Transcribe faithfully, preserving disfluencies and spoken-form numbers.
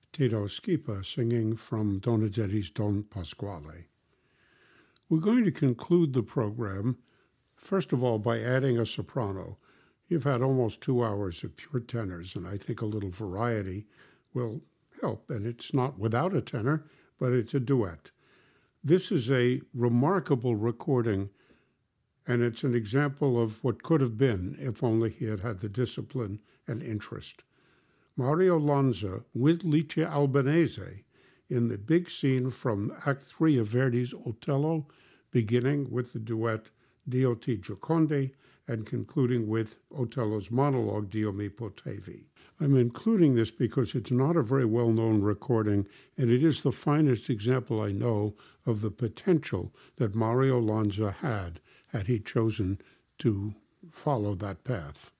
Tito Schipa singing from Donizetti's Don Pasquale. We're going to conclude the program, first of all, by adding a soprano. You've had almost two hours of pure tenors, and I think a little variety will help. And it's not without a tenor, but it's a duet. This is a remarkable recording, and it's an example of what could have been if only he had had the discipline and interest. Mario Lanza with Lice Albanese in the big scene from Act Three of Verdi's Otello, beginning with the duet Dio ti Gioconde and concluding with Otello's monologue Dio mi potevi. I'm including this because it's not a very well-known recording, and it is the finest example I know of the potential that Mario Lanza had had he chosen to follow that path.